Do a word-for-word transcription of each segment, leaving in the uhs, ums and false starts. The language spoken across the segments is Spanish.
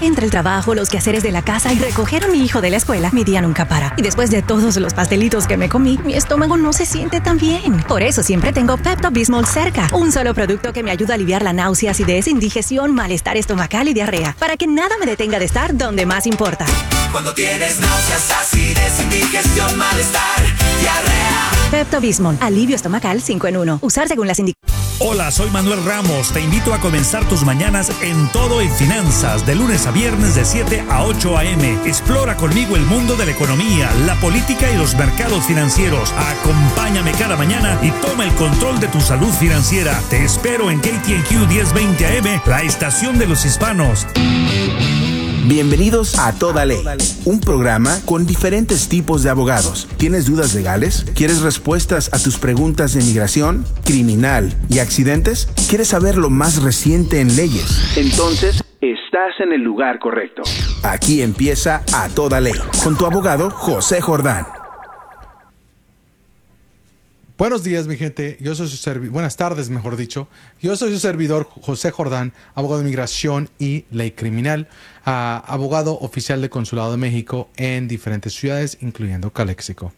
Entre el trabajo, los quehaceres de la casa y recoger a mi hijo de la escuela, mi día nunca para. Y después de todos los pastelitos que me comí, mi estómago no se siente tan bien. Por eso siempre tengo Pepto-Bismol cerca. Un solo producto que me ayuda a aliviar la náusea, acidez, indigestión, malestar estomacal y diarrea. Para que nada me detenga de estar donde más importa. Cuando tienes náuseas, acidez, indigestión, malestar, diarrea. Pepto-Bismol, alivio estomacal cinco en uno. Usar según las indicaciones. Hola, soy Manuel Ramos. Te invito a comenzar tus mañanas en Todo en Finanzas, de lunes a viernes de siete a ocho a eme. Explora conmigo el mundo de la economía, la política y los mercados financieros. Acompáñame cada mañana y toma el control de tu salud financiera. Te espero en K T N Q diez veinte A M, la estación de los hispanos. Bienvenidos a Toda Ley, un programa con diferentes tipos de abogados. ¿Tienes dudas legales? ¿Quieres respuestas a tus preguntas de inmigración, criminal y accidentes? ¿Quieres saber lo más reciente en leyes? Entonces, estás en el lugar correcto. Aquí empieza A Toda Ley, con tu abogado José Jordán. Buenos días, mi gente. Yo soy su servidor. Buenas tardes, mejor dicho. Yo soy su servidor, José Jordán, abogado de inmigración y ley criminal, uh, abogado oficial del Consulado de México en diferentes ciudades, incluyendo Calexico.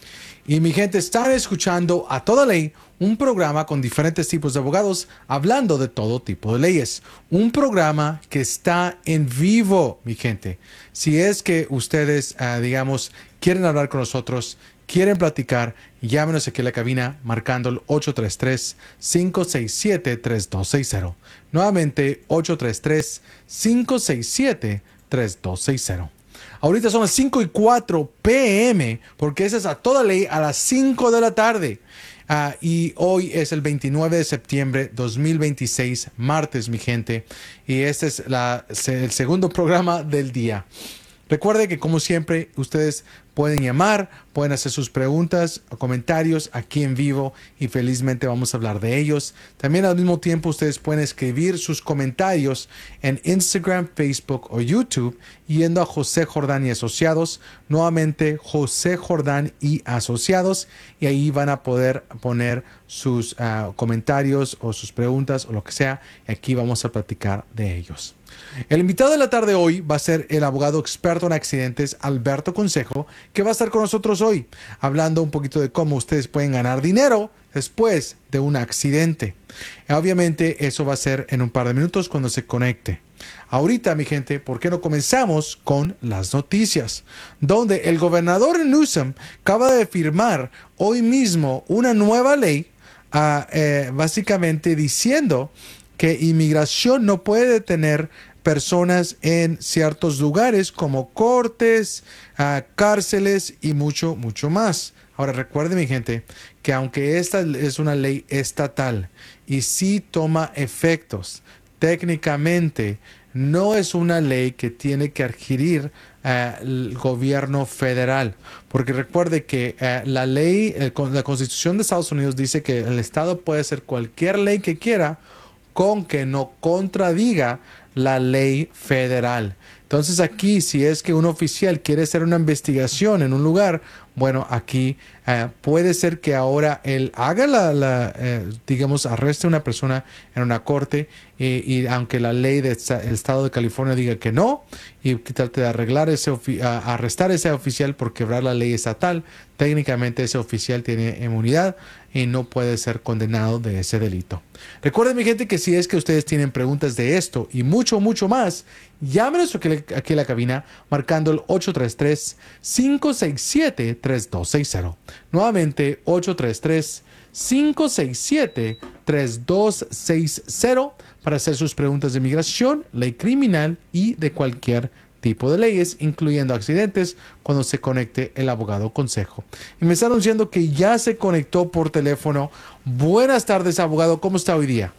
Y mi gente, están escuchando A Toda Ley, un programa con diferentes tipos de abogados hablando de todo tipo de leyes. Un programa que está en vivo, mi gente. Si es que ustedes, uh, digamos, quieren hablar con nosotros, quieren platicar, llámenos aquí a la cabina marcando el ocho tres tres, cinco seis siete, tres dos seis cero. Nuevamente, ocho tres tres, cinco seis siete, tres dos seis cero. Ahorita son las cinco y cuatro pe eme, porque esa es A Toda Ley a las cinco de la tarde. Uh, y hoy es el veintinueve de septiembre de dos mil veintiséis, martes, mi gente. Y este es la, el segundo programa del día. Recuerde que, como siempre, ustedes pueden llamar, pueden hacer sus preguntas o comentarios aquí en vivo y felizmente vamos a hablar de ellos. También al mismo tiempo ustedes pueden escribir sus comentarios en Instagram, Facebook o YouTube yendo a José Jordán y Asociados. Nuevamente, José Jordán y Asociados, y ahí van a poder poner sus uh, comentarios o sus preguntas o lo que sea. Y aquí vamos a platicar de ellos. El invitado de la tarde hoy va a ser el abogado experto en accidentes Alberto Consejo, que va a estar con nosotros hoy hablando un poquito de cómo ustedes pueden ganar dinero después de un accidente. Obviamente eso va a ser en un par de minutos cuando se conecte. Ahorita, mi gente, ¿por qué no comenzamos con las noticias? Donde el gobernador Newsom acaba de firmar hoy mismo una nueva ley, uh, eh, básicamente diciendo que inmigración no puede detener personas en ciertos lugares como cortes, uh, cárceles y mucho, mucho más. Ahora, recuerden, mi gente, que aunque esta es una ley estatal y sí toma efectos, técnicamente no es una ley que tiene que adquirir uh, el gobierno federal. Porque recuerde que uh, la ley, el, la Constitución de Estados Unidos dice que el Estado puede hacer cualquier ley que quiera con que no contradiga la ley federal. Entonces aquí, si es que un oficial quiere hacer una investigación en un lugar, bueno, aquí eh, puede ser que ahora él haga la, la eh, digamos, arreste a una persona en una corte y, y aunque la ley del estado de California diga que no, y trate de arreglar ese, uh, arrestar a ese oficial por quebrar la ley estatal, técnicamente ese oficial tiene inmunidad y no puede ser condenado de ese delito. Recuerden, mi gente, que si es que ustedes tienen preguntas de esto y mucho, mucho más, llámenos aquí, aquí a la cabina marcando el ocho tres tres, cinco seis siete, tres dos seis cero. Nuevamente, ocho tres tres, cinco seis siete, tres dos seis cero para hacer sus preguntas de inmigración, ley criminal y de cualquier tipo de leyes, incluyendo accidentes, cuando se conecte el abogado Consejo. Y me está anunciando que ya se conectó por teléfono. Buenas tardes, abogado. ¿Cómo está hoy día?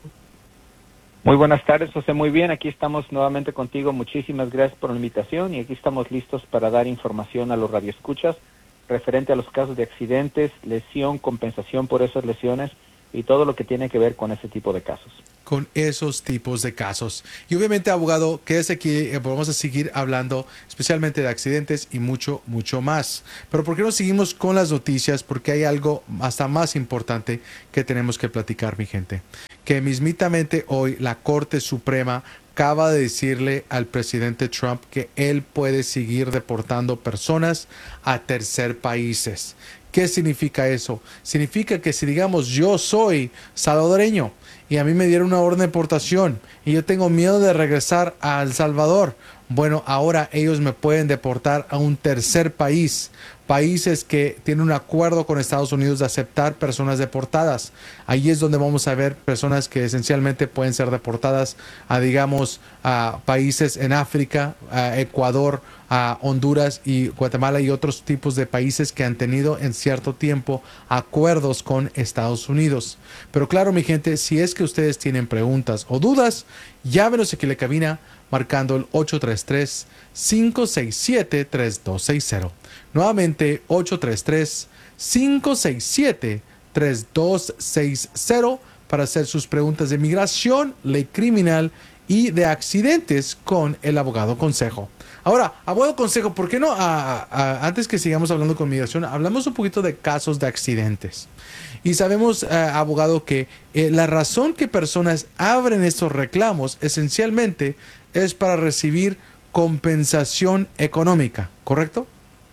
Muy buenas tardes, José. Muy bien. Aquí estamos nuevamente contigo. Muchísimas gracias por la invitación y aquí estamos listos para dar información a los radioescuchas referente a los casos de accidentes, lesión, compensación por esas lesiones y todo lo que tiene que ver con ese tipo de casos. Con esos tipos de casos. Y obviamente, abogado, quédese aquí, eh, vamos a seguir hablando especialmente de accidentes y mucho, mucho más. Pero ¿por qué no seguimos con las noticias? Porque hay algo hasta más importante que tenemos que platicar, mi gente. Que mismitamente hoy la Corte Suprema acaba de decirle al presidente Trump que él puede seguir deportando personas a tercer países. ¿Qué significa eso? Significa que si, digamos, yo soy salvadoreño y a mí me dieron una orden de deportación y yo tengo miedo de regresar a El Salvador, bueno, ahora ellos me pueden deportar a un tercer país, países que tienen un acuerdo con Estados Unidos de aceptar personas deportadas. Ahí es donde vamos a ver personas que esencialmente pueden ser deportadas a, digamos, a países en África, a Ecuador, a Honduras y Guatemala y otros tipos de países que han tenido en cierto tiempo acuerdos con Estados Unidos. Pero claro, mi gente, si es que ustedes tienen preguntas o dudas, llámenos aquí a la cabina marcando el ocho tres tres, cinco seis siete, tres dos seis cero. Nuevamente, ocho tres tres, cinco seis siete, tres dos seis cero para hacer sus preguntas de migración, ley criminal y de accidentes con el abogado Consejo. Ahora, abogado Consejo, ¿por qué no, a, a, antes que sigamos hablando con migración, hablamos un poquito de casos de accidentes? Y sabemos, eh, abogado, que eh, la razón que personas abren estos reclamos esencialmente es para recibir compensación económica, ¿correcto?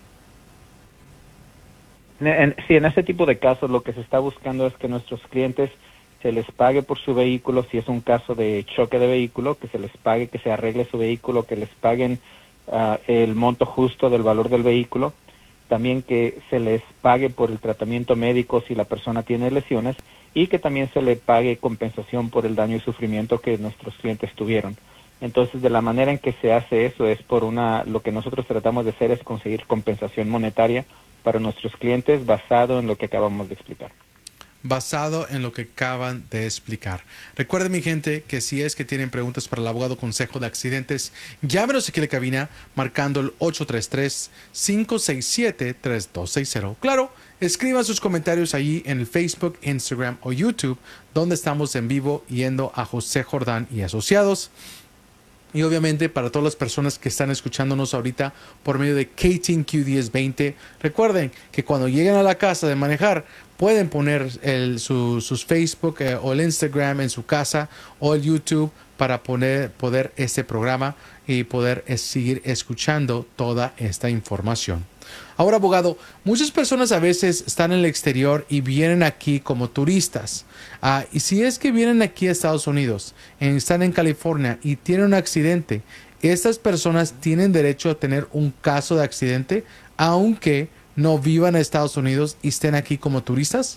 En, sí, en ese tipo de casos lo que se está buscando es que nuestros clientes se les pague por su vehículo, si es un caso de choque de vehículo, que se les pague, que se arregle su vehículo, que les paguen uh, el monto justo del valor del vehículo, también que se les pague por el tratamiento médico si la persona tiene lesiones y que también se le pague compensación por el daño y sufrimiento que nuestros clientes tuvieron. Entonces, de la manera en que se hace eso es por una, lo que nosotros tratamos de hacer es conseguir compensación monetaria para nuestros clientes basado en lo que acabamos de explicar. Basado en lo que acaban de explicar. Recuerden, mi gente, que si es que tienen preguntas para el abogado Consejo de Accidentes, llámenos aquí a la cabina marcando el ocho tres tres, cinco seis siete, tres dos seis cero. Claro, escriban sus comentarios allí en el Facebook, Instagram o YouTube, donde estamos en vivo yendo a José Jordán y Asociados. Y obviamente para todas las personas que están escuchándonos ahorita por medio de K T N Q diez veinte, recuerden que cuando lleguen a la casa de manejar, pueden poner el, su, sus Facebook eh, o el Instagram en su casa o el YouTube para poner, poder este programa y poder es, seguir escuchando toda esta información. Ahora, abogado, muchas personas a veces están en el exterior y vienen aquí como turistas. Uh, y si es que vienen aquí a Estados Unidos, en, están en California y tienen un accidente, estas personas tienen derecho a tener un caso de accidente, aunque no vivan en Estados Unidos y estén aquí como turistas.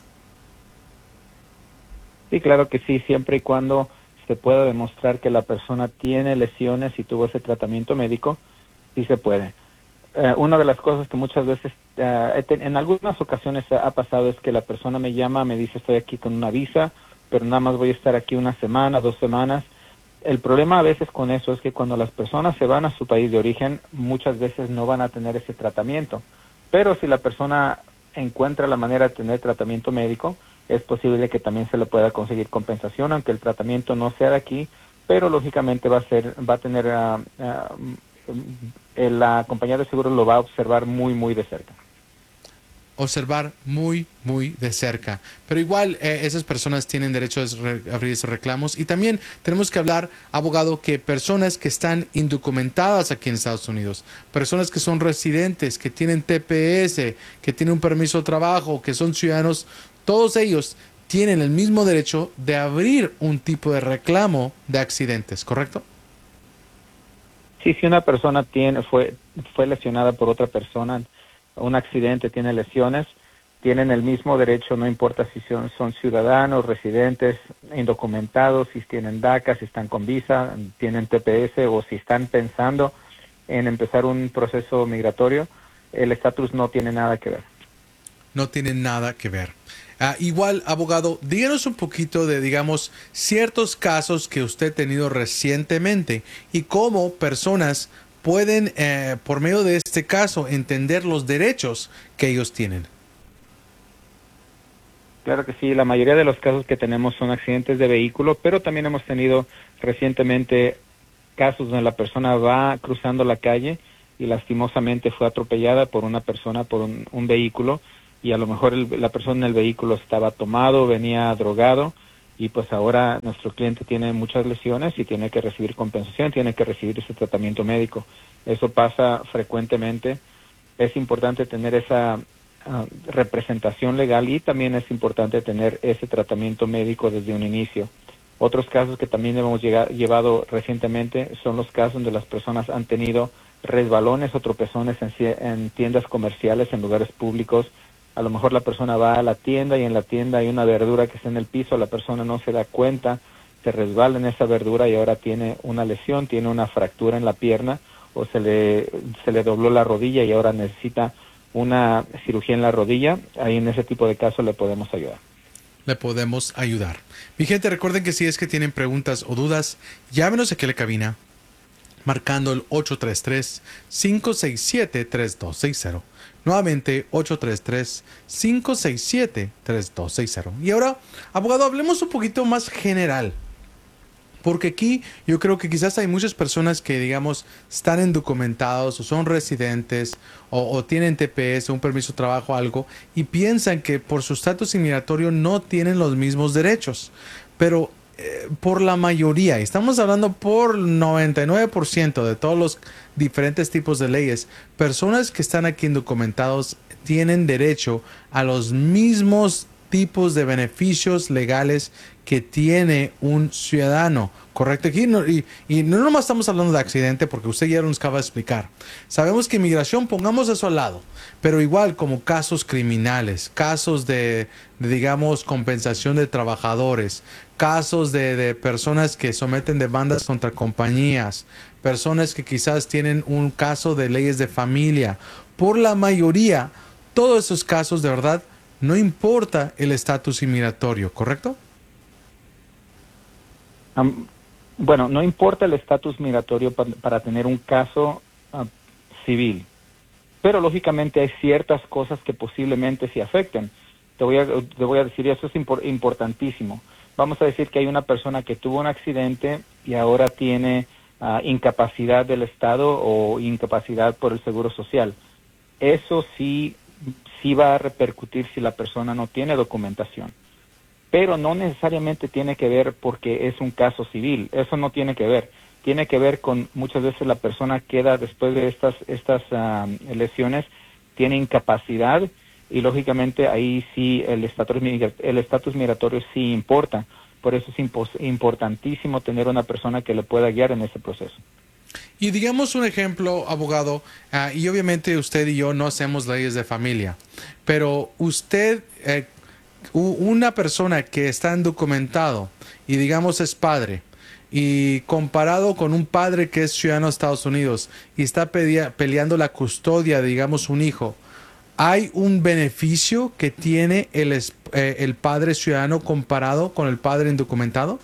Sí, claro que sí, siempre y cuando se pueda demostrar que la persona tiene lesiones y tuvo ese tratamiento médico, sí se puede. Uh, una de las cosas que muchas veces, uh, en algunas ocasiones ha pasado es que la persona me llama, me dice estoy aquí con una visa, pero nada más voy a estar aquí una semana, dos semanas. El problema a veces con eso es que cuando las personas se van a su país de origen, muchas veces no van a tener ese tratamiento. Pero si la persona encuentra la manera de tener tratamiento médico, es posible que también se le pueda conseguir compensación, aunque el tratamiento no sea de aquí, pero lógicamente va a ser, va a tener uh, uh, la compañía de seguros lo va a observar muy, muy de cerca. Observar muy, muy de cerca. Pero igual eh, esas personas tienen derecho a abrir esos reclamos. Y también tenemos que hablar, abogado, que personas que están indocumentadas aquí en Estados Unidos, personas que son residentes, que tienen T P S, que tienen un permiso de trabajo, que son ciudadanos, todos ellos tienen el mismo derecho de abrir un tipo de reclamo de accidentes, ¿correcto? Sí, si una persona tiene fue fue lesionada por otra persona, un accidente, tiene lesiones, tienen el mismo derecho, no importa si son, son ciudadanos, residentes, indocumentados, si tienen DACA, si están con visa, tienen T P S o si están pensando en empezar un proceso migratorio, el estatus no tiene nada que ver. No tiene nada que ver. Uh, igual, abogado, díganos un poquito de, digamos, ciertos casos que usted ha tenido recientemente y cómo personas pueden, eh, por medio de este caso, entender los derechos que ellos tienen. Claro que sí, la mayoría de los casos que tenemos son accidentes de vehículo, pero también hemos tenido recientemente casos donde la persona va cruzando la calle y lastimosamente fue atropellada por una persona, por un, un vehículo, y a lo mejor el, la persona en el vehículo estaba tomado, venía drogado, y pues ahora nuestro cliente tiene muchas lesiones y tiene que recibir compensación, tiene que recibir ese tratamiento médico. Eso pasa frecuentemente. Es importante tener esa uh, representación legal y también es importante tener ese tratamiento médico desde un inicio. Otros casos que también hemos llegado, llevado recientemente son los casos donde las personas han tenido resbalones o tropezones en, en tiendas comerciales, en lugares públicos. A lo mejor la persona va a la tienda y en la tienda hay una verdura que está en el piso, la persona no se da cuenta, se resbala en esa verdura y ahora tiene una lesión, tiene una fractura en la pierna o se le, se le dobló la rodilla y ahora necesita una cirugía en la rodilla. Ahí en ese tipo de casos le podemos ayudar. Le podemos ayudar. Mi gente, recuerden que si es que tienen preguntas o dudas, llámenos aquí a la cabina marcando el ocho tres tres, cinco seis siete, tres dos seis cero. Nuevamente, ocho tres tres, cinco seis siete, tres dos seis cero. Y ahora, abogado, hablemos un poquito más general. Porque aquí yo creo que quizás hay muchas personas que, digamos, están indocumentados o son residentes o, o tienen T P S, un permiso de trabajo, algo, y piensan que por su estatus inmigratorio no tienen los mismos derechos. Pero eh, por la mayoría, estamos hablando por noventa y nueve por ciento de todos los diferentes tipos de leyes, personas que están aquí indocumentados tienen derecho a los mismos tipos de beneficios legales que tiene un ciudadano, ¿correcto? Aquí no, y, y no nomás estamos hablando de accidente porque usted ya nos acaba de explicar. Sabemos que inmigración, pongamos eso al lado, pero igual como casos criminales, casos de, de digamos, compensación de trabajadores, casos de, de personas que someten demandas contra compañías, personas que quizás tienen un caso de leyes de familia. Por la mayoría, todos esos casos de verdad no importa el estatus inmigratorio, ¿correcto? Um, bueno, no importa el estatus migratorio pa para tener un caso uh, civil, pero lógicamente hay ciertas cosas que posiblemente sí afecten. Te voy a, te voy a decir, eso es impor importantísimo. Vamos a decir que hay una persona que tuvo un accidente y ahora tiene uh, incapacidad del Estado o incapacidad por el Seguro Social. Eso sí, sí va a repercutir si la persona no tiene documentación. Pero no necesariamente tiene que ver porque es un caso civil, eso no tiene que ver. Tiene que ver con muchas veces la persona queda después de estas estas uh, lesiones, tiene incapacidad y lógicamente ahí sí el estatus el estatus migratorio sí importa. Por eso es importantísimo tener una persona que le pueda guiar en ese proceso. Y digamos un ejemplo, abogado, uh, y obviamente usted y yo no hacemos leyes de familia, pero usted... Eh, una persona que está indocumentado y digamos es padre y comparado con un padre que es ciudadano de Estados Unidos y está peleando la custodia de digamos un hijo, ¿hay un beneficio que tiene el, eh, el padre ciudadano comparado con el padre indocumentado?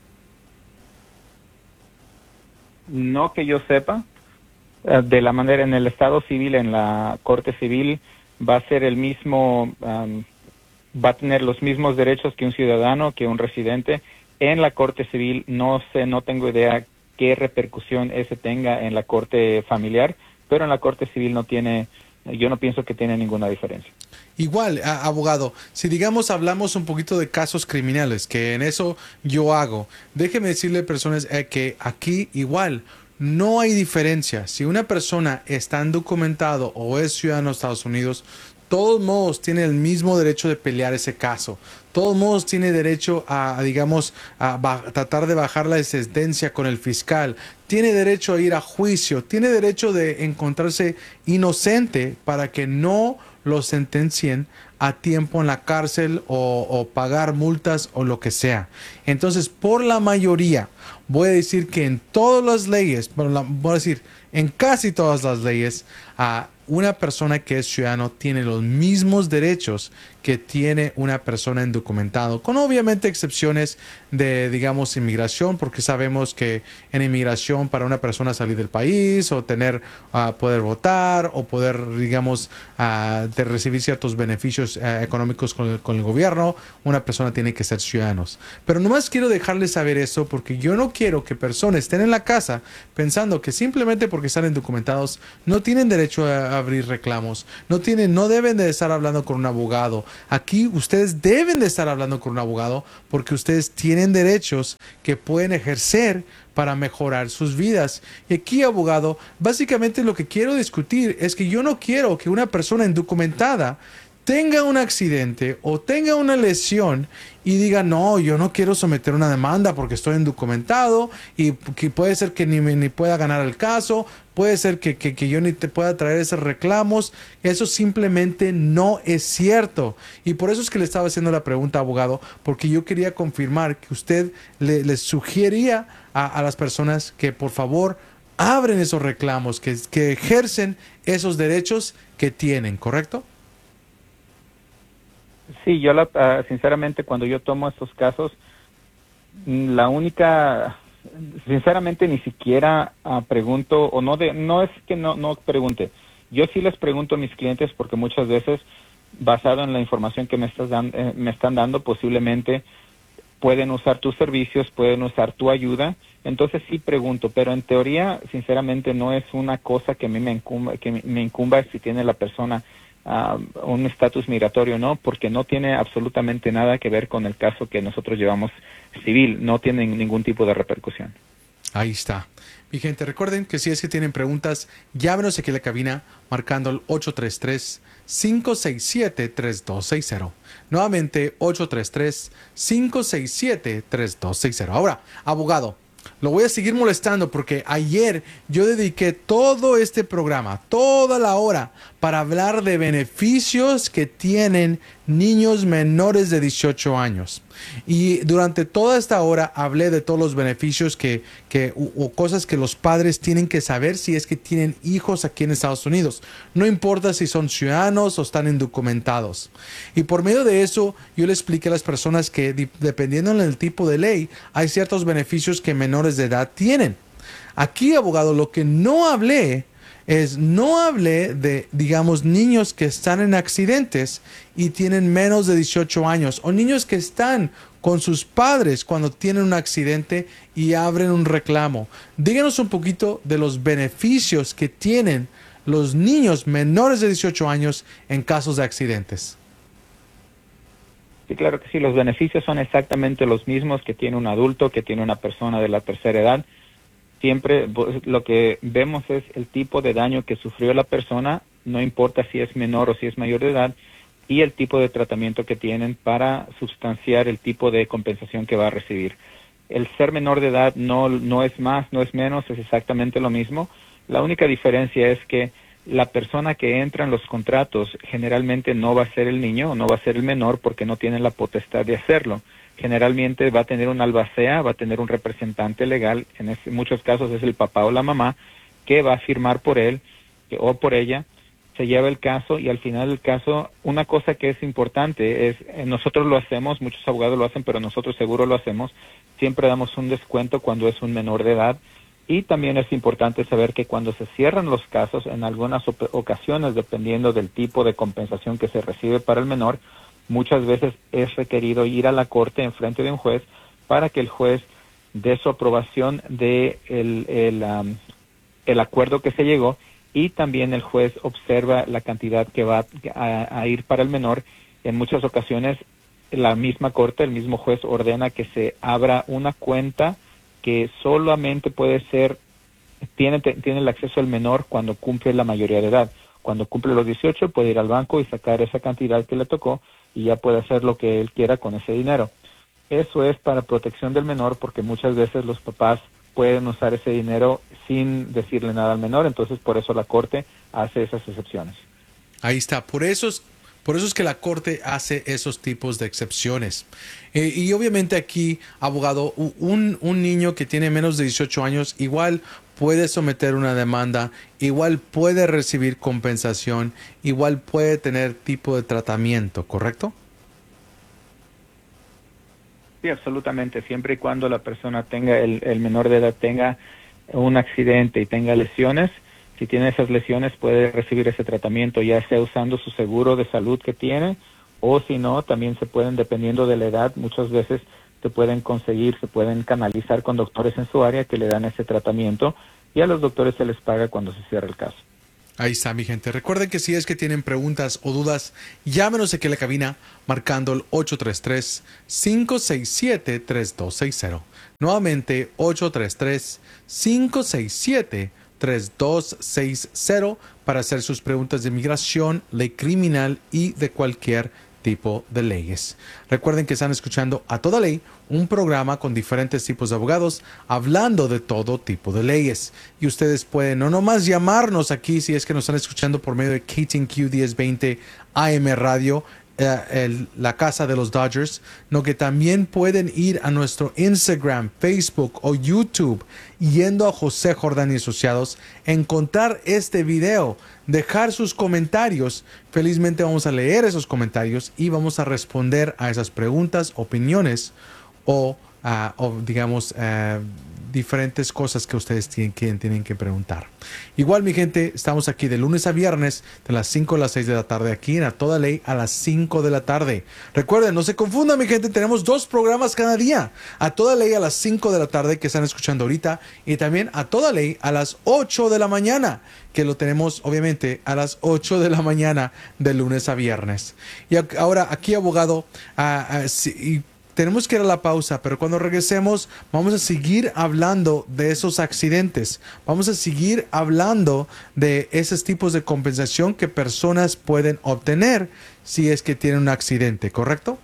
No que yo sepa. De la manera en el estado civil, en la corte civil, va a ser el mismo... Um, va a tener los mismos derechos que un ciudadano, que un residente. En la corte civil no sé, no tengo idea qué repercusión ese tenga en la corte familiar, pero en la corte civil no tiene, yo no pienso que tiene ninguna diferencia. Igual, a, abogado, si digamos hablamos un poquito de casos criminales, que en eso yo hago, déjeme decirle personas eh, que aquí igual no hay diferencia. Si una persona está indocumentado o es ciudadano de Estados Unidos, todos modos tiene el mismo derecho de pelear ese caso. Todos modos tiene derecho a, a digamos, a tratar de bajar la sentencia con el fiscal. Tiene derecho a ir a juicio. Tiene derecho de encontrarse inocente para que no lo sentencien a tiempo en la cárcel o, o pagar multas o lo que sea. Entonces, por la mayoría, voy a decir que en todas las leyes, bueno, voy a decir, en casi todas las leyes, a uh, una persona que es ciudadano tiene los mismos derechos que tiene una persona indocumentada, con obviamente excepciones de, digamos, inmigración, porque sabemos que en inmigración para una persona salir del país o tener, uh, poder votar o poder, digamos, uh, de recibir ciertos beneficios uh, económicos con el, con el gobierno, una persona tiene que ser ciudadanos. Pero nomás quiero dejarles saber eso porque yo no quiero quiero que personas estén en la casa pensando que simplemente porque están indocumentados no tienen derecho a abrir reclamos, no tienen, no deben de estar hablando con un abogado. Aquí ustedes deben de estar hablando con un abogado porque ustedes tienen derechos que pueden ejercer para mejorar sus vidas. Y aquí, abogado, básicamente lo que quiero discutir es que yo no quiero que una persona indocumentada tenga un accidente o tenga una lesión y diga, no, yo no quiero someter una demanda porque estoy indocumentado y que puede ser que ni, ni pueda ganar el caso, puede ser que, que, que yo ni te pueda traer esos reclamos. Eso simplemente no es cierto. Y por eso es que le estaba haciendo la pregunta, abogado, porque yo quería confirmar que usted le, le sugería a, a las personas que por favor abren esos reclamos, que, que ejercen esos derechos que tienen, ¿correcto? Sí, yo la, uh, sinceramente cuando yo tomo estos casos, la única, sinceramente ni siquiera uh, pregunto, o no de, no es que no, no pregunte, yo sí les pregunto a mis clientes porque muchas veces, basado en la información que me, estás dan, eh, me están dando, posiblemente pueden usar tus servicios, pueden usar tu ayuda, entonces sí pregunto, pero en teoría, sinceramente no es una cosa que a mí me incumba, que me incumba si tiene la persona Uh, un estatus migratorio, no, porque no tiene absolutamente nada que ver con el caso que nosotros llevamos civil, no tiene ningún tipo de repercusión. Ahí está. Mi gente, recuerden que si es que tienen preguntas, llámenos aquí a la cabina marcando el ocho tres tres, cinco seis siete, tres dos seis cero. Nuevamente, ocho tres tres, cinco seis siete, tres dos seis cero. Ahora, abogado, lo voy a seguir molestando porque ayer yo dediqué todo este programa, toda la hora, para hablar de beneficios que tienen niños menores de dieciocho años. Y durante toda esta hora hablé de todos los beneficios que, que o, o cosas que los padres tienen que saber si es que tienen hijos aquí en Estados Unidos. No importa si son ciudadanos o están indocumentados. Y por medio de eso, yo le expliqué a las personas que dependiendo del tipo de ley, hay ciertos beneficios que menores de edad tienen. Aquí, abogado, lo que no hablé es, no hablé de, digamos, niños que están en accidentes y tienen menos de dieciocho años, o niños que están con sus padres cuando tienen un accidente y abren un reclamo. Díganos un poquito de los beneficios que tienen los niños menores de dieciocho años en casos de accidentes. Sí, claro que sí, los beneficios son exactamente los mismos que tiene un adulto, que tiene una persona de la tercera edad. Siempre lo que vemos es el tipo de daño que sufrió la persona, no importa si es menor o si es mayor de edad, y el tipo de tratamiento que tienen para sustanciar el tipo de compensación que va a recibir. El ser menor de edad no, no es más, no es menos, es exactamente lo mismo. La única diferencia es que la persona que entra en los contratos generalmente no va a ser el niño, no va a ser el menor porque no tiene la potestad de hacerlo. Generalmente va a tener un albacea, va a tener un representante legal, en este, muchos casos es el papá o la mamá, que va a firmar por él que, o por ella, se lleva el caso y al final del caso, una cosa que es importante es, eh, nosotros lo hacemos, muchos abogados lo hacen, pero nosotros seguro lo hacemos, siempre damos un descuento cuando es un menor de edad. Y también es importante saber que cuando se cierran los casos, en algunas ocasiones, dependiendo del tipo de compensación que se recibe para el menor, muchas veces es requerido ir a la corte en frente de un juez para que el juez dé su aprobación de el, el, um, el acuerdo que se llegó y también el juez observa la cantidad que va a, a ir para el menor. En muchas ocasiones la misma corte, el mismo juez ordena que se abra una cuenta que solamente puede ser, tiene, tiene el acceso el menor cuando cumple la mayoría de edad. Cuando cumple los dieciocho puede ir al banco y sacar esa cantidad que le tocó y ya puede hacer lo que él quiera con ese dinero. Eso es para protección del menor porque muchas veces los papás pueden usar ese dinero sin decirle nada al menor, entonces por eso la corte hace esas excepciones. Ahí está, por eso es Por eso es que la Corte hace esos tipos de excepciones. Eh, y obviamente aquí, abogado, un, un niño que tiene menos de dieciocho años igual puede someter una demanda, igual puede recibir compensación, igual puede tener tipo de tratamiento, ¿correcto? Sí, absolutamente. Siempre y cuando la persona tenga, el, el menor de edad tenga un accidente y tenga lesiones, si tiene esas lesiones puede recibir ese tratamiento, ya sea usando su seguro de salud que tiene, o si no, también se pueden, dependiendo de la edad, muchas veces se pueden conseguir, se pueden canalizar con doctores en su área que le dan ese tratamiento y a los doctores se les paga cuando se cierra el caso. Ahí está, mi gente. Recuerden que si es que tienen preguntas o dudas, llámenos aquí a la cabina marcando el ocho tres tres, cinco seis siete, tres dos seis cero. Nuevamente, ocho tres tres, cinco seis siete, tres dos seis cero para hacer sus preguntas de migración, ley criminal y de cualquier tipo de leyes. Recuerden que están escuchando A Toda Ley, un programa con diferentes tipos de abogados hablando de todo tipo de leyes. Y ustedes pueden no nomás llamarnos aquí si es que nos están escuchando por medio de K T N Q diez veinte A M Radio, eh, el, la casa de los Dodgers, no que también pueden ir a nuestro Instagram, Facebook o YouTube, yendo a José Jordán y Asociados, encontrar este video, dejar sus comentarios. Felizmente vamos a leer esos comentarios y vamos a responder a esas preguntas, opiniones o, uh, o digamos, uh, diferentes cosas que ustedes tienen que, tienen que preguntar. Igual, mi gente, estamos aquí de lunes a viernes de las cinco a las seis de la tarde, aquí en A Toda Ley a las cinco de la tarde. Recuerden, no se confundan, mi gente, tenemos dos programas cada día. A Toda Ley a las cinco de la tarde, que están escuchando ahorita, y también A Toda Ley a las ocho de la mañana, que lo tenemos obviamente a las ocho de la mañana de lunes a viernes. Y ahora aquí, abogado, uh, uh, si, tenemos que ir a la pausa, pero cuando regresemos vamos a seguir hablando de esos accidentes. Vamos a seguir hablando de esos tipos de compensación que personas pueden obtener si es que tienen un accidente, ¿correcto?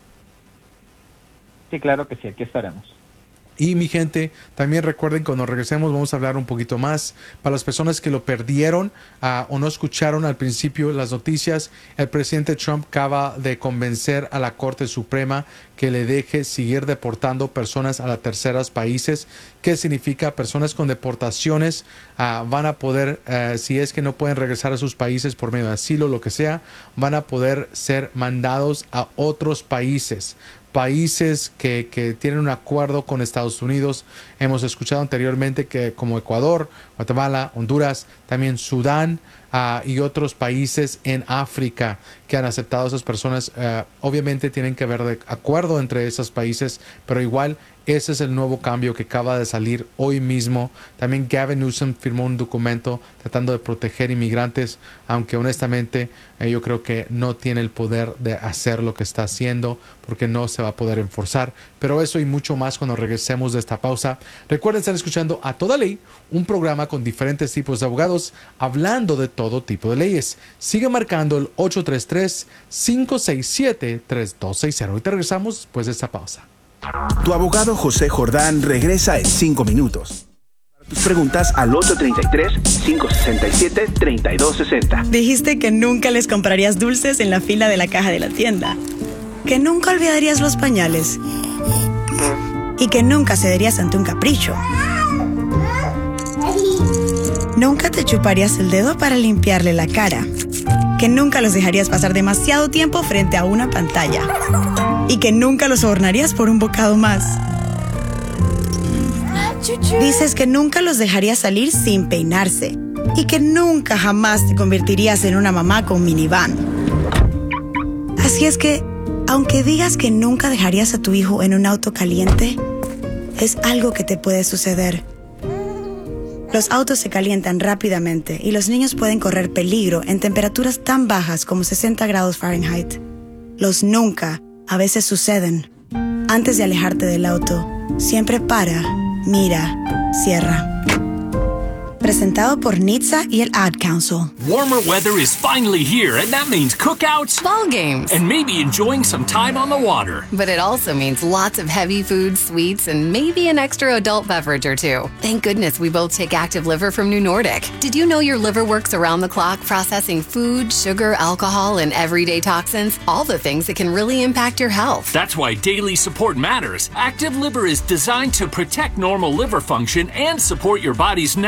Sí, claro que sí, aquí estaremos. Y mi gente, también recuerden, cuando regresemos vamos a hablar un poquito más. Para las personas que lo perdieron uh, o no escucharon al principio las noticias, el presidente Trump acaba de convencer a la Corte Suprema que le deje seguir deportando personas a los terceros países. ¿Qué significa? Personas con deportaciones uh, van a poder, uh, si es que no pueden regresar a sus países por medio de asilo o lo que sea, van a poder ser mandados a otros países. Países que, que tienen un acuerdo con Estados Unidos. Hemos escuchado anteriormente que como Ecuador, Guatemala, Honduras, también Sudán uh, y otros países en África que han aceptado a esas personas. Uh, obviamente tienen que haber de acuerdo entre esos países, pero igual ese es el nuevo cambio que acaba de salir hoy mismo. También Gavin Newsom firmó un documento tratando de proteger inmigrantes, aunque honestamente eh, yo creo que no tiene el poder de hacer lo que está haciendo porque no se va a poder enforzar. Pero eso y mucho más cuando regresemos de esta pausa. Recuerden estar escuchando A Toda Ley, un programa con diferentes tipos de abogados hablando de todo tipo de leyes. Sigue marcando el ocho tres tres, cinco seis siete, tres dos seis cero. Ahorita regresamos después de esta pausa. Tu abogado José Jordán regresa en cinco minutos. Para tus preguntas al ocho tres tres, cinco seis siete, tres dos seis cero. Dijiste que nunca les comprarías dulces en la fila de la caja de la tienda. Que nunca olvidarías los pañales. Y que nunca cederías ante un capricho. Nunca te chuparías el dedo para limpiarle la cara. Que nunca los dejarías pasar demasiado tiempo frente a una pantalla. Y que nunca los sobornarías por un bocado más. Dices que nunca los dejarías salir sin peinarse. Y que nunca jamás te convertirías en una mamá con minivan. Así es que, aunque digas que nunca dejarías a tu hijo en un auto caliente, es algo que te puede suceder. Los autos se calientan rápidamente y los niños pueden correr peligro en temperaturas tan bajas como sesenta grados Fahrenheit. Los nunca a veces suceden. Antes de alejarte del auto, siempre para, mira, cierra. Presentado por N H T S A y el Ad Council. Warmer weather is finally here, and that means cookouts, ball games, and maybe enjoying some time on the water. But it also means lots of heavy food, sweets, and maybe an extra adult beverage or two. Thank goodness we both take Active Liver from New Nordic. Did you know your liver works around the clock processing food, sugar, alcohol, and everyday toxins? All the things that can really impact your health. That's why daily support matters. Active Liver is designed to protect normal liver function and support your body's natural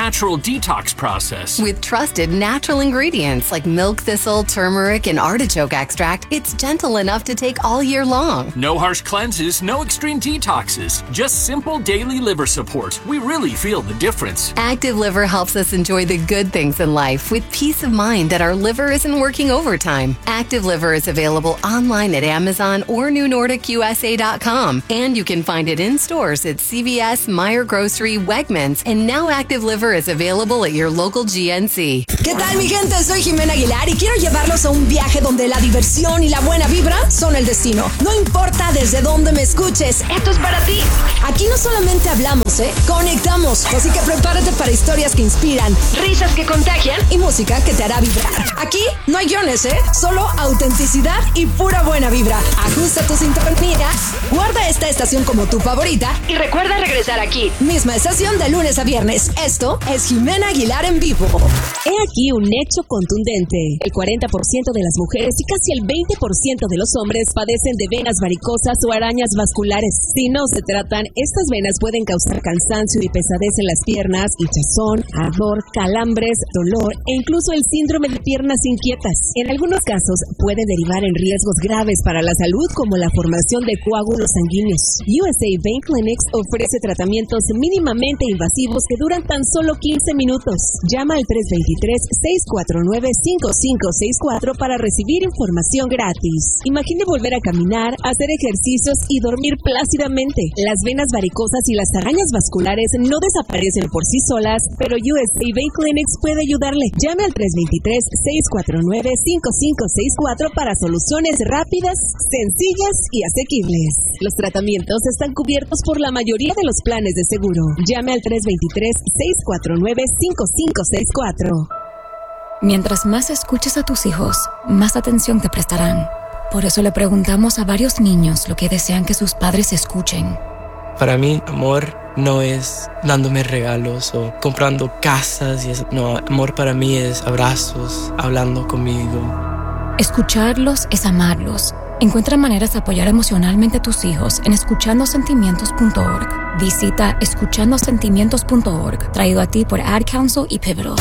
detox process. With trusted natural ingredients like milk thistle, turmeric, and artichoke extract, it's gentle enough to take all year long. No harsh cleanses, no extreme detoxes, just simple daily liver support. We really feel the difference. Active Liver helps us enjoy the good things in life with peace of mind that our liver isn't working overtime. Active Liver is available online at Amazon or new nordic u s a dot com, and you can find it in stores at C V S, Meijer Grocery, Wegmans, and now Active Liver is available at your local G N C. ¿Qué tal, mi gente? Soy Jimena Aguilar y quiero llevarlos a un viaje donde la diversión y la buena vibra son el destino. No importa desde dónde me escuches, esto es para ti. Aquí no solamente hablamos, ¿eh? Conectamos. Así que prepárate para historias que inspiran, risas que contagian y música que te hará vibrar. Aquí no hay guiones, ¿eh? Solo autenticidad y pura buena vibra. Ajusta tu sintonía, guarda esta estación como tu favorita y recuerda regresar aquí. Misma estación de lunes a viernes. Esto es Jimena Aguilar en vivo. He aquí un hecho contundente. El cuarenta por ciento de las mujeres y casi el veinte por ciento de los hombres padecen de venas varicosas o arañas vasculares. Si no se tratan, estas venas pueden causar cansancio y pesadez en las piernas, hinchazón, ardor, calambres, dolor e incluso el síndrome de piernas inquietas. En algunos casos puede derivar en riesgos graves para la salud como la formación de coágulos sanguíneos. U S A Vein Clinics ofrece tratamientos mínimamente invasivos que duran tan solo quince minutos. Llama al tres dos tres, seis cuatro nueve, cinco cinco seis cuatro para recibir información gratis. Imagine volver a caminar, hacer ejercicios y dormir plácidamente. Las venas varicosas y las arañas vasculares no desaparecen por sí solas, pero U S A Vein Clinics puede ayudarle. Llame al tres dos tres, seis cuatro nueve, cinco cinco seis cuatro para soluciones rápidas, sencillas y asequibles. Los tratamientos están cubiertos por la mayoría de los planes de seguro. Llame al tres dos tres, seis cuatro nueve, cinco cinco seis cuatro. Mientras más escuches a tus hijos, más atención te prestarán. Por eso le preguntamos a varios niños lo que desean que sus padres escuchen. Para mí, amor no es dándome regalos o comprando casas y eso. No, amor para mí es abrazos, hablando conmigo. Escucharlos es amarlos. Encuentra maneras de apoyar emocionalmente a tus hijos en escuchando sentimientos punto org. Visita escuchando sentimientos punto org, traído a ti por Ad Council y Pivotal.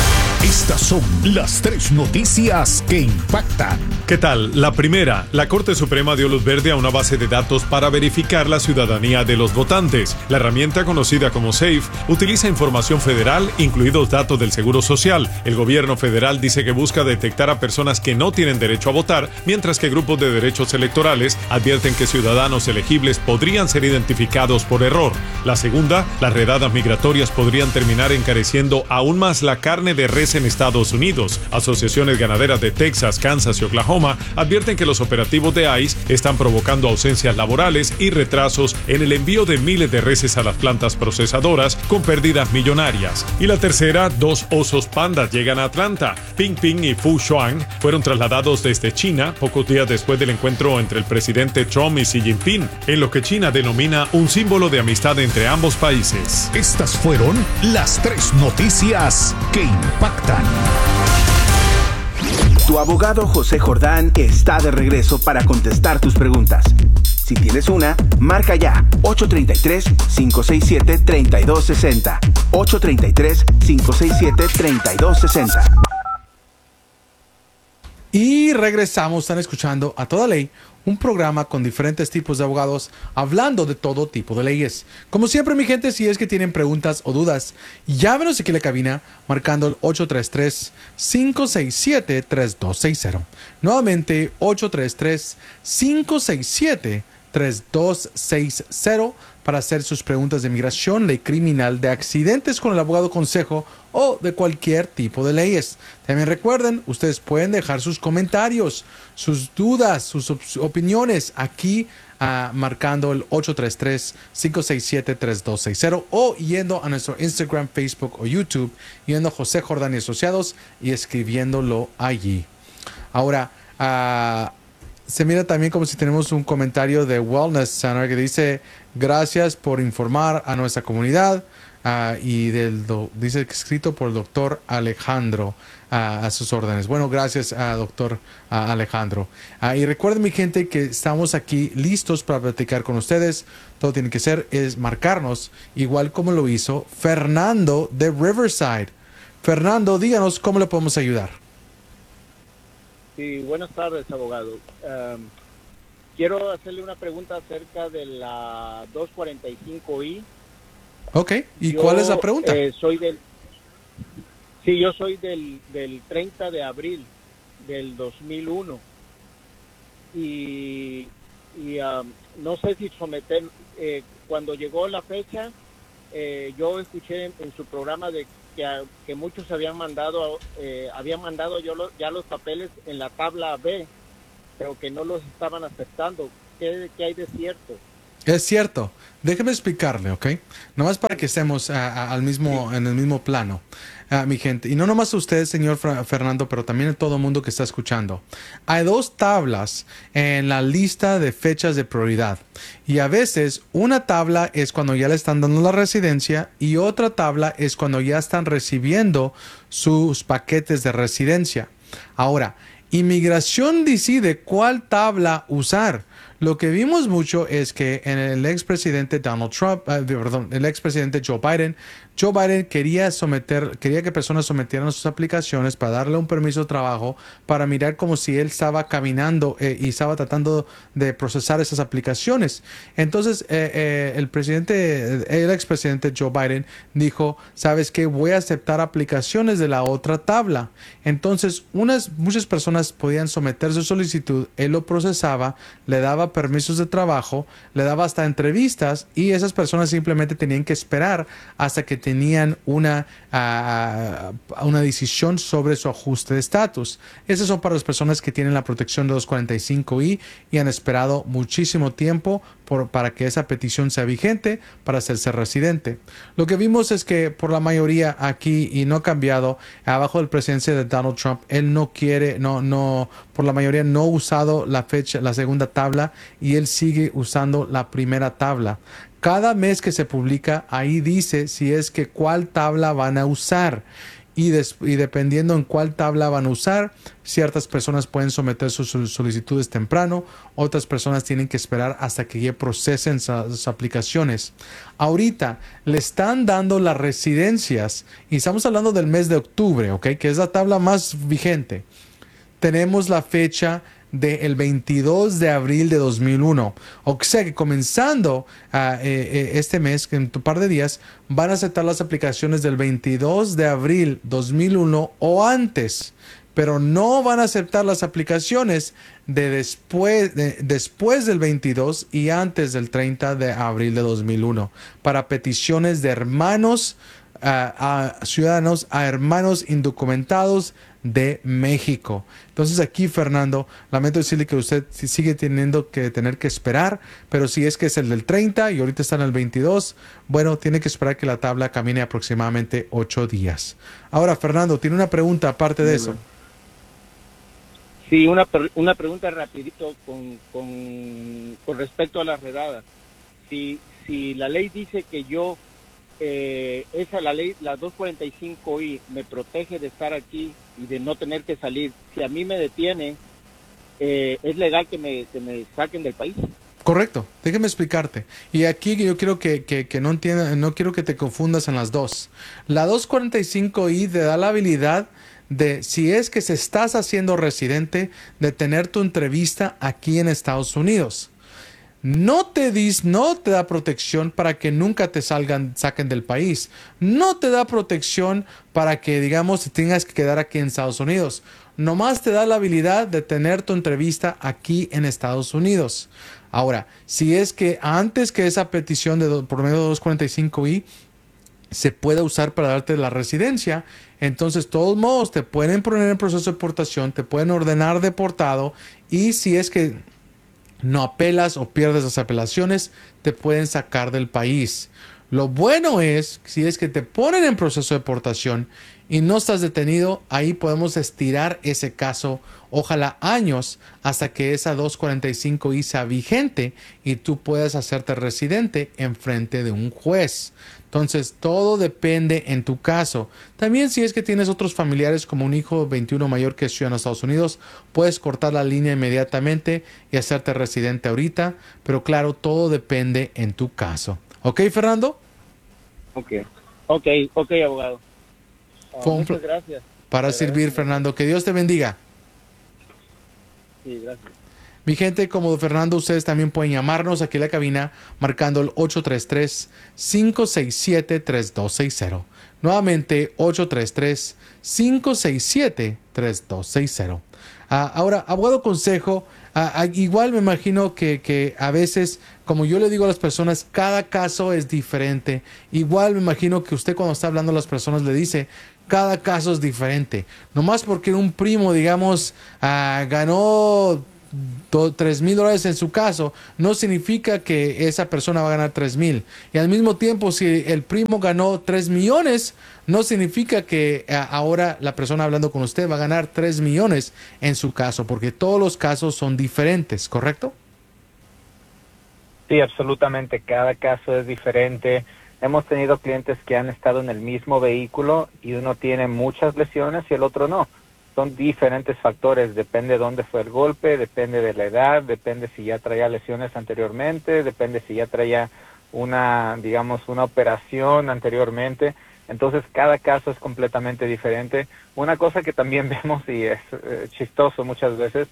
Estas son las tres noticias que impactan. ¿Qué tal? La primera, la Corte Suprema dio luz verde a una base de datos para verificar la ciudadanía de los votantes. La herramienta conocida como SAFE utiliza información federal, incluidos datos del Seguro Social. El gobierno federal dice que busca detectar a personas que no tienen derecho a votar, mientras que grupos de derechos electorales advierten que ciudadanos elegibles podrían ser identificados por error. La segunda, las redadas migratorias podrían terminar encareciendo aún más la carne de res en Estados Unidos. Asociaciones ganaderas de Texas, Kansas y Oklahoma advierten que los operativos de ICE están provocando ausencias laborales y retrasos en el envío de miles de reses a las plantas procesadoras con pérdidas millonarias. Y la tercera, dos osos pandas llegan a Atlanta. Ping Ping y Fu Xuan fueron trasladados desde China pocos días después del encuentro entre el presidente Trump y Xi Jinping, en lo que China denomina un símbolo de amistad entre ambos países. Estas fueron las tres noticias que impactan. Tu abogado José Jordán está de regreso para contestar tus preguntas. Si tienes una, marca ya ocho tres tres, cinco seis siete, tres dos seis cero. ocho tres tres, cinco seis siete, tres dos seis cero. Y regresamos, están escuchando A Toda Ley, un programa con diferentes tipos de abogados hablando de todo tipo de leyes. Como siempre, mi gente, si es que tienen preguntas o dudas, llámenos aquí a la cabina marcando el ocho tres tres, cinco seis siete, tres dos seis cero. Nuevamente, ocho tres tres, cinco seis siete, tres dos seis cero para hacer sus preguntas de migración, ley criminal, de accidentes con el abogado consejo o de cualquier tipo de leyes. También recuerden, ustedes pueden dejar sus comentarios, sus dudas, sus op opiniones aquí uh, marcando el ocho tres tres, cinco seis siete, tres dos seis cero o yendo a nuestro Instagram, Facebook o YouTube, yendo a José Jordán y Asociados y escribiéndolo allí. Ahora, uh, se mira también como si tenemos un comentario de Wellness Center que dice: gracias por informar a nuestra comunidad. Uh, y del do, dice escrito por el doctor Alejandro, uh, a sus órdenes. Bueno, gracias a uh, doctor uh, Alejandro. Uh, y recuerden, mi gente, que estamos aquí listos para platicar con ustedes. Todo tiene que ser es marcarnos, igual como lo hizo Fernando de Riverside. Fernando, díganos cómo le podemos ayudar. Sí, buenas tardes, abogado. Um, quiero hacerle una pregunta acerca de la doscientos cuarenta y cinco I. Ok, ¿y Yo, cuál es la pregunta? Eh, soy del, sí, yo soy del, del treinta de abril del dos mil uno y, y um, no sé si someter, eh, cuando llegó la fecha, eh, yo escuché en, en su programa de que, que muchos habían mandado, eh, habían mandado yo lo, ya los papeles en la tabla B, pero que no los estaban aceptando. ¿Qué, qué hay de cierto? Es cierto. Déjeme explicarle, ¿ok? Nomás para que estemos uh, al mismo, en el mismo plano, uh, mi gente. Y no nomás usted, señor Fra- Fernando, pero también todo el mundo que está escuchando. Hay dos tablas en la lista de fechas de prioridad. Y a veces una tabla es cuando ya le están dando la residencia y otra tabla es cuando ya están recibiendo sus paquetes de residencia. Ahora, inmigración decide cuál tabla usar. Lo que vimos mucho es que en el expresidente Donald Trump, eh, perdón, el expresidente Joe Biden, Joe Biden quería someter, quería que personas sometieran sus aplicaciones para darle un permiso de trabajo, para mirar como si él estaba caminando eh, y estaba tratando de procesar esas aplicaciones. Entonces, eh, eh, el presidente, el expresidente Joe Biden dijo, ¿sabes qué? Voy a aceptar aplicaciones de la otra tabla. Entonces, unas, muchas personas podían someter su solicitud, él lo procesaba, le daba permisos de trabajo, le daba hasta entrevistas y esas personas simplemente tenían que esperar hasta que tenían una, uh, una decisión sobre su ajuste de estatus. Esas son para las personas que tienen la protección de doscientos cuarenta y cinco I y han esperado muchísimo tiempo por, para que esa petición sea vigente para hacerse residente. Lo que vimos es que por la mayoría aquí, y no ha cambiado, abajo del presidencia de Donald Trump, él no quiere, no, no, por la mayoría no ha usado la fecha, la segunda tabla y él sigue usando la primera tabla. Cada mes que se publica, ahí dice si es que cuál tabla van a usar. Y, des, y dependiendo en cuál tabla van a usar, ciertas personas pueden someter sus solicitudes temprano, otras personas tienen que esperar hasta que ya procesen sus aplicaciones. Ahorita le están dando las residencias, y estamos hablando del mes de octubre, ¿ok? Que es la tabla más vigente. Tenemos la fecha del veintidós de abril de dos mil uno. O sea que comenzando uh, eh, eh, este mes, en un par de días, van a aceptar las aplicaciones del veintidós de abril dos mil uno o antes, pero no van a aceptar las aplicaciones de después, de, después del veintidós y antes del treinta de abril de dos mil uno para peticiones de hermanos uh, a ciudadanos a hermanos indocumentados de México. Entonces aquí, Fernando, lamento decirle que usted sigue teniendo que tener que esperar, pero si es que es el del treinta y ahorita está en el veintidós, bueno, tiene que esperar que la tabla camine aproximadamente ocho días. Ahora, Fernando, tiene una pregunta aparte de eso. Sí, una, una pregunta rapidito con, con, con respecto a las redadas. Si, si la ley dice que yo Eh, esa la ley, la doscientos cuarenta y cinco I me protege de estar aquí y de no tener que salir. Si a mí me detiene, eh, ¿es legal que me, que me saquen del país? Correcto, déjeme explicarte. Y aquí yo quiero que, que, que no entienda, no quiero que te confundas en las dos. La doscientos cuarenta y cinco I te da la habilidad de, si es que se estás haciendo residente, de tener tu entrevista aquí en Estados Unidos. No te, dis, no te da protección para que nunca te salgan, saquen del país. No te da protección para que, digamos, te tengas que quedar aquí en Estados Unidos. Nomás te da la habilidad de tener tu entrevista aquí en Estados Unidos. Ahora, si es que antes que esa petición de por medio de doscientos cuarenta y cinco I se pueda usar para darte la residencia, entonces, de todos modos, te pueden poner en proceso de deportación, te pueden ordenar deportado y si es que no apelas o pierdes las apelaciones, te pueden sacar del país. Lo bueno es, si es que te ponen en proceso de deportación y no estás detenido, ahí podemos estirar ese caso, ojalá años, hasta que esa doscientos cuarenta y cinco I sea vigente y tú puedas hacerte residente en frente de un juez. Entonces, todo depende en tu caso. También si es que tienes otros familiares como un hijo veintiuno mayor que es ciudadano de Estados Unidos, puedes cortar la línea inmediatamente y hacerte residente ahorita. Pero claro, todo depende en tu caso. ¿Ok, Fernando? Ok, ok, ok, abogado. Oh, Fue un muchas pl- gracias. Para Te servir, agradezco. Fernando. Que Dios te bendiga. Sí, gracias. Mi gente, como Fernando, ustedes también pueden llamarnos aquí en la cabina marcando el ocho tres tres, cinco seis siete, tres dos seis cero. Nuevamente, ocho tres tres, cinco seis siete, tres dos seis cero. Ah, ahora, abogado consejo, ah, ah, igual me imagino que, que a veces, como yo le digo a las personas, cada caso es diferente. Igual me imagino que usted cuando está hablando a las personas le dice, cada caso es diferente. Nomás porque un primo, digamos, ah, ganó tres mil dólares en su caso, no significa que esa persona va a ganar tres mil. Y al mismo tiempo, si el primo ganó tres millones, no significa que eh, ahora la persona hablando con usted va a ganar tres millones en su caso, porque todos los casos son diferentes, ¿correcto? Sí, absolutamente. Cada caso es diferente. Hemos tenido clientes que han estado en el mismo vehículo y uno tiene muchas lesiones y el otro no. Son diferentes factores, depende de dónde fue el golpe, depende de la edad, depende si ya traía lesiones anteriormente, depende si ya traía una, digamos, una operación anteriormente. Entonces, cada caso es completamente diferente. Una cosa que también vemos, y es eh, chistoso muchas veces,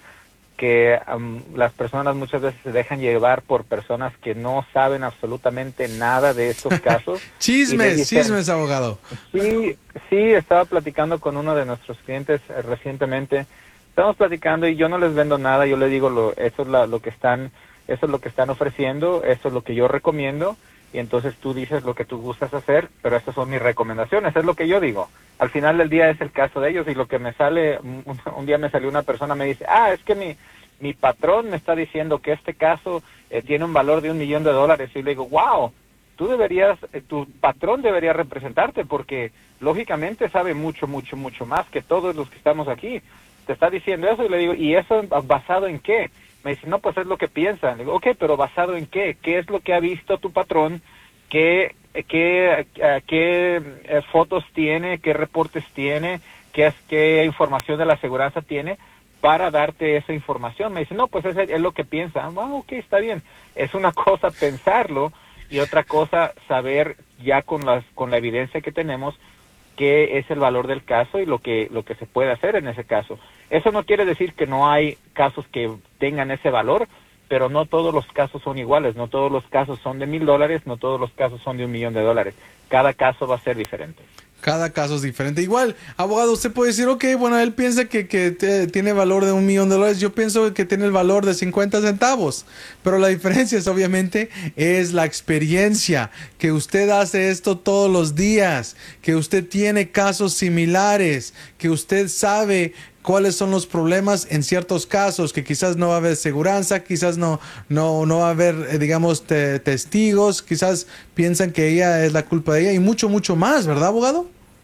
que um, las personas muchas veces se dejan llevar por personas que no saben absolutamente nada de estos casos. Chismes, dicen, chismes, abogado. Sí, sí, estaba platicando con uno de nuestros clientes eh, recientemente. Estamos platicando y yo no les vendo nada, yo le digo, lo, eso es la, lo que están, eso es lo que están ofreciendo, eso es lo que yo recomiendo, y entonces tú dices lo que tú gustas hacer, pero estas son mis recomendaciones, es lo que yo digo. Al final del día es el caso de ellos, y lo que me sale, un, un día me salió una persona, me dice, ah, es que mi, mi patrón me está diciendo que este caso eh, tiene un valor de un millón de dólares, y le digo, wow, tú deberías, eh, tu patrón debería representarte, porque lógicamente sabe mucho, mucho, mucho más que todos los que estamos aquí. Te está diciendo eso, y le digo, ¿y eso basado en qué? Me dice, no, pues es lo que piensan. Le digo, ok, pero ¿basado en qué? ¿Qué es lo que ha visto tu patrón? ¿Qué, qué, qué, qué eh, fotos tiene? ¿Qué reportes tiene? ¿Qué, es, ¿Qué información de la aseguranza tiene para darte esa información? Me dice, no, pues es, es lo que piensa. Ah, ok, está bien. Es una cosa pensarlo y otra cosa saber ya con, las, con la evidencia que tenemos qué es el valor del caso y lo que lo que se puede hacer en ese caso. Eso no quiere decir que no hay casos que tengan ese valor, pero no todos los casos son iguales, no todos los casos son de mil dólares, no todos los casos son de un millón de dólares. Cada caso va a ser diferente. Cada caso es diferente. Igual, abogado, usted puede decir, ok, bueno, él piensa que, que te, tiene valor de un millón de dólares, yo pienso que tiene el valor de cincuenta centavos. Pero la diferencia es, obviamente, es la experiencia, que usted hace esto todos los días, que usted tiene casos similares, que usted sabe cuáles son los problemas en ciertos casos, que quizás no va a haber seguranza, quizás no, no, no va a haber, eh, digamos, te, testigos, quizás piensan que ella es la culpa de ella y mucho, mucho más, ¿verdad, abogado?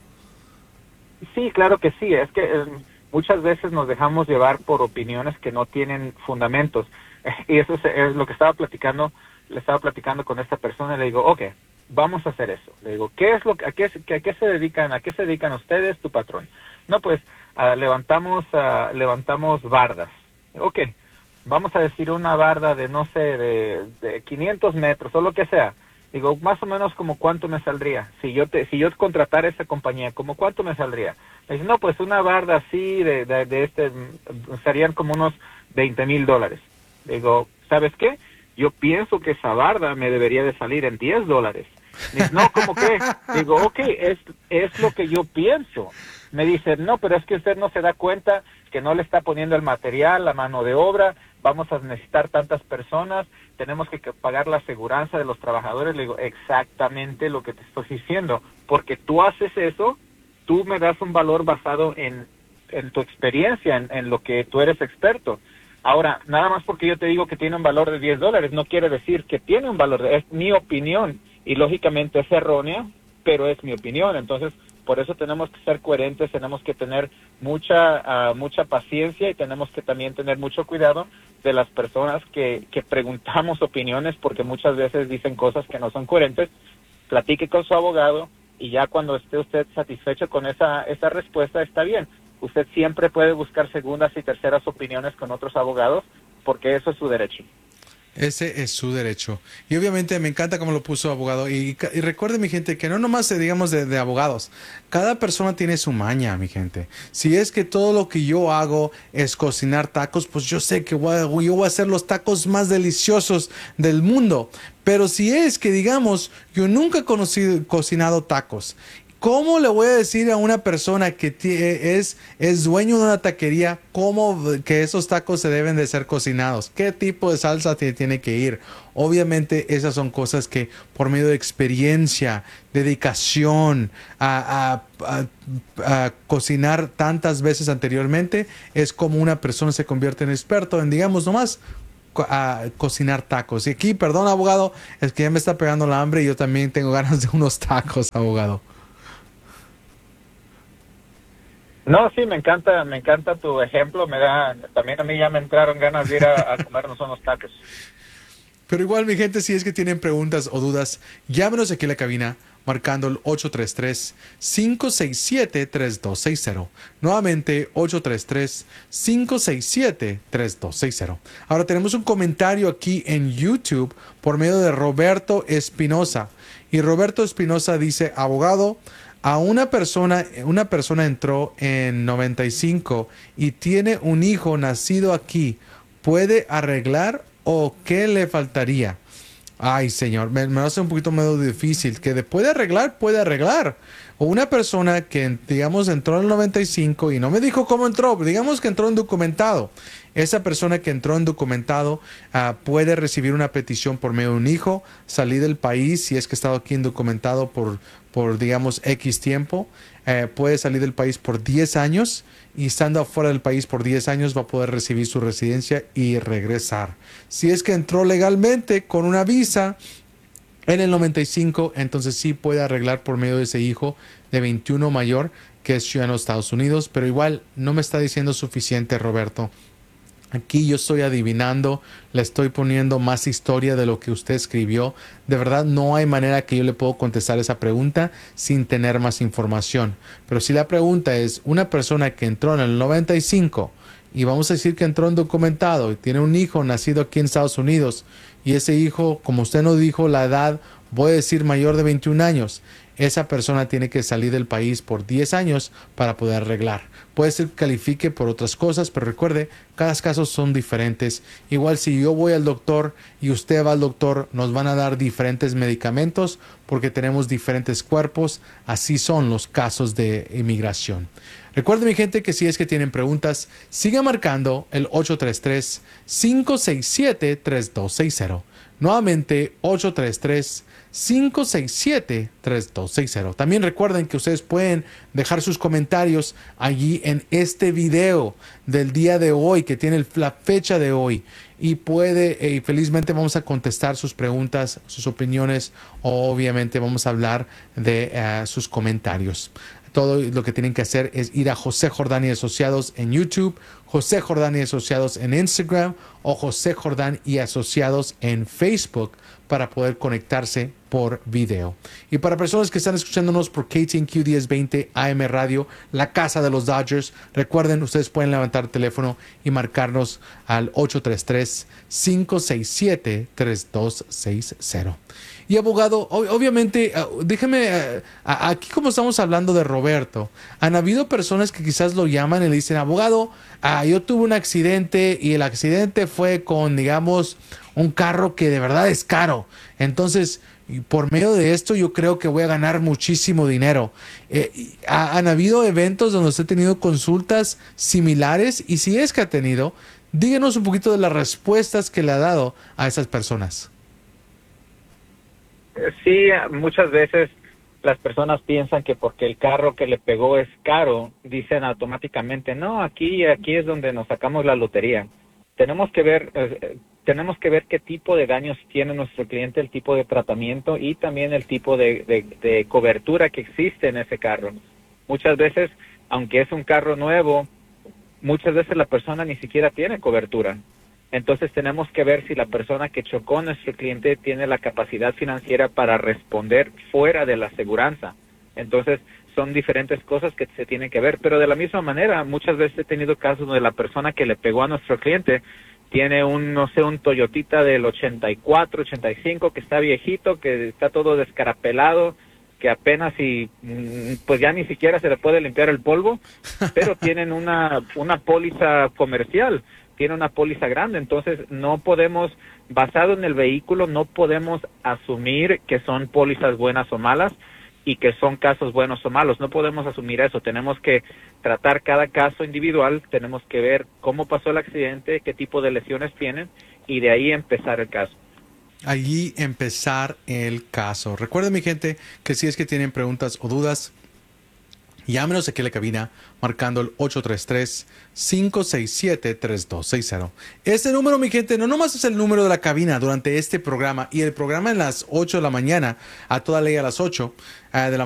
Sí, claro que sí. Es que eh, muchas veces nos dejamos llevar por opiniones que no tienen fundamentos. Y eso es, es lo que estaba platicando, le estaba platicando con esta persona y le digo, ok, vamos a hacer eso. Le digo, ¿qué es lo que, a qué, a qué se dedican, a qué se dedican ustedes, tu patrón? No, pues, Uh, levantamos uh, levantamos bardas. Ok, vamos a decir una barda de, no sé, de, de quinientos metros o lo que sea. Digo, más o menos como cuánto me saldría. Si yo te, si yo contratara esa compañía, ¿como cuánto me saldría? Me dice, no, pues una barda así de, de, de este, serían como unos veinte mil dólares. Digo, ¿sabes qué? Yo pienso que esa barda me debería de salir en diez dólares. Dice, no, ¿cómo qué? Digo, ok, es, es lo que yo pienso. Me dice, no, pero es que usted no se da cuenta que no le está poniendo el material, la mano de obra, vamos a necesitar tantas personas, tenemos que pagar la aseguranza de los trabajadores. Le digo, exactamente lo que te estoy diciendo, porque tú haces eso, tú me das un valor basado en, en tu experiencia, en, en lo que tú eres experto. Ahora, nada más porque yo te digo que tiene un valor de diez dólares, no quiere decir que tiene un valor, de, es mi opinión, y lógicamente es errónea, pero es mi opinión. Entonces, por eso tenemos que ser coherentes, tenemos que tener mucha uh, mucha paciencia y tenemos que también tener mucho cuidado de las personas que, que preguntamos opiniones, porque muchas veces dicen cosas que no son coherentes. Platique con su abogado y ya cuando esté usted satisfecho con esa, esa respuesta, está bien. Usted siempre puede buscar segundas y terceras opiniones con otros abogados, porque eso es su derecho. Ese es su derecho. Y obviamente me encanta cómo lo puso abogado. Y, y recuerde, mi gente, que no nomás se digamos de, de abogados. Cada persona tiene su maña, mi gente. Si es que todo lo que yo hago es cocinar tacos, pues yo sé que voy a, yo voy a hacer los tacos más deliciosos del mundo. Pero si es que, digamos, yo nunca he conocido, cocinado tacos, ¿cómo le voy a decir a una persona que es, es dueño de una taquería cómo que esos tacos se deben de ser cocinados? ¿Qué tipo de salsa tiene que ir? Obviamente esas son cosas que por medio de experiencia, dedicación, a, a, a, a cocinar tantas veces anteriormente, es como una persona se convierte en experto en, digamos, nomás a cocinar tacos. Y aquí, perdón, abogado, es que ya me está pegando la hambre y yo también tengo ganas de unos tacos, abogado. No, sí, me encanta, me encanta tu ejemplo, me da, también a mí ya me entraron ganas de ir a, a comernos unos tacos. Pero igual, mi gente, si es que tienen preguntas o dudas, llámenos aquí a la cabina marcando el ocho tres tres, cinco seis siete, tres dos seis cero. Nuevamente, ocho tres tres, cinco seis siete, tres dos seis cero. Ahora tenemos un comentario aquí en YouTube por medio de Roberto Espinosa. Y Roberto Espinosa dice, abogado, a una persona, una persona entró en noventa y cinco y tiene un hijo nacido aquí, ¿puede arreglar o qué le faltaría? Ay, señor, me, me hace un poquito medio difícil. Que de puede arreglar, puede arreglar. O una persona que, digamos, entró en el noventa y cinco y no me dijo cómo entró, digamos que entró indocumentado. Esa persona que entró indocumentado uh, puede recibir una petición por medio de un hijo, salir del país si es que ha estado aquí indocumentado por, por digamos, X tiempo. Uh, puede salir del país por diez años y estando afuera del país por diez años va a poder recibir su residencia y regresar. Si es que entró legalmente con una visa en el noventa y cinco, entonces sí puede arreglar por medio de ese hijo de veintiuno mayor que es ciudadano de Estados Unidos, pero igual no me está diciendo suficiente, Roberto. Aquí yo estoy adivinando, le estoy poniendo más historia de lo que usted escribió. De verdad no hay manera que yo le puedo contestar esa pregunta sin tener más información. Pero si la pregunta es una persona que entró en el noventa y cinco y vamos a decir que entró indocumentado y tiene un hijo nacido aquí en Estados Unidos y ese hijo, como usted nos dijo, la edad, voy a decir mayor de veintiún años, esa persona tiene que salir del país por diez años para poder arreglar. Puede ser que califique por otras cosas, pero recuerde, cada caso son diferentes. Igual si yo voy al doctor y usted va al doctor, nos van a dar diferentes medicamentos porque tenemos diferentes cuerpos. Así son los casos de inmigración. Recuerden, mi gente, que si es que tienen preguntas, sigan marcando el ocho tres tres, cinco seis siete, tres dos seis cero. Nuevamente, ocho tres tres, cinco seis siete, tres dos seis cero. También recuerden que ustedes pueden dejar sus comentarios allí en este video del día de hoy, que tiene la fecha de hoy. Y puede, y felizmente vamos a contestar sus preguntas, sus opiniones. Obviamente vamos a hablar de uh, sus comentarios. Todo lo que tienen que hacer es ir a José Jordán y Asociados en YouTube, José Jordán y Asociados en Instagram o José Jordán y Asociados en Facebook para poder conectarse por video. Y para personas que están escuchándonos por K T N Q diez veinte A M Radio, la casa de los Dodgers, recuerden, ustedes pueden levantar el teléfono y marcarnos al ocho tres tres, cinco seis siete, tres dos seis cero. Y abogado, obviamente, uh, déjeme, uh, aquí como estamos hablando de Roberto, han habido personas que quizás lo llaman y le dicen, abogado, uh, yo tuve un accidente y el accidente fue con, digamos, un carro que de verdad es caro. Entonces, por medio de esto yo creo que voy a ganar muchísimo dinero. Eh, ¿Han habido eventos donde usted ha tenido consultas similares? Y si es que ha tenido, díganos un poquito de las respuestas que le ha dado a esas personas. Sí, muchas veces las personas piensan que porque el carro que le pegó es caro, dicen automáticamente, no, aquí, aquí es donde nos sacamos la lotería. Tenemos que ver, eh, tenemos que ver qué tipo de daños tiene nuestro cliente, el tipo de tratamiento y también el tipo de, de, de cobertura que existe en ese carro. Muchas veces, aunque es un carro nuevo, muchas veces la persona ni siquiera tiene cobertura. Entonces tenemos que ver si la persona que chocó a nuestro cliente tiene la capacidad financiera para responder fuera de la aseguranza. Entonces son diferentes cosas que se tienen que ver, pero de la misma manera muchas veces he tenido casos donde la persona que le pegó a nuestro cliente tiene un, no sé, un Toyotita del ochenta y cuatro, ochenta y cinco, que está viejito, que está todo descarapelado, que apenas y, pues ya ni siquiera se le puede limpiar el polvo, pero tienen una, una póliza comercial, tiene una póliza grande, entonces no podemos, basado en el vehículo, no podemos asumir que son pólizas buenas o malas y que son casos buenos o malos, no podemos asumir eso, tenemos que tratar cada caso individual, tenemos que ver cómo pasó el accidente, qué tipo de lesiones tienen y de ahí empezar el caso. Allí empezar el caso. Recuerden, mi gente, que si es que tienen preguntas o dudas, llámenos aquí a la cabina marcando el ocho tres tres, cinco seis siete, tres dos seis cero. Este número, mi gente, no nomás es el número de la cabina durante este programa y el programa en las ocho de la mañana, a toda ley a las ocho uh, de la